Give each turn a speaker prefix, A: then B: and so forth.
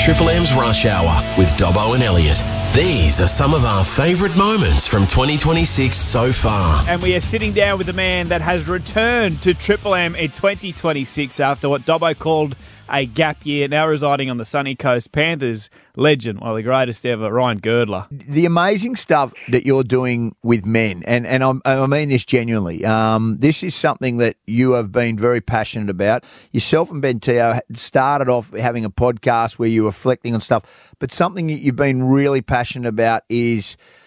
A: Triple M's Rush Hour with Dobbo and Elliot. These are some of our favourite moments from 2026 so far.
B: And we are sitting down with a man that has returned to Triple M in 2026 after what Dobbo called a gap year, now residing on the sunny coast. Panthers legend, one of the greatest ever, Ryan Girdler.
C: The amazing stuff that you're doing with men, and I mean this genuinely, this is something that you have been very passionate about. Yourself and Ben Teo started off having a podcast where you're reflecting on stuff, but something that you've been really passionate about is